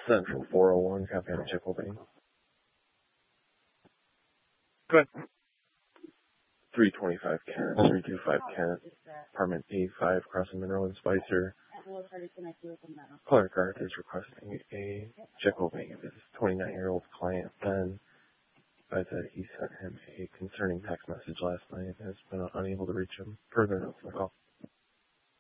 Central 401, copy on Jekyll Bank. Go ahead. 325 Kent, 325 Kent, apartment A5, crossing Monroe and Spicer. Clark Arth is requesting a Jekyll Bank. His 29-year-old client, Ben, advised that he sent him a concerning text message last night and has been unable to reach him. Further notes on the call.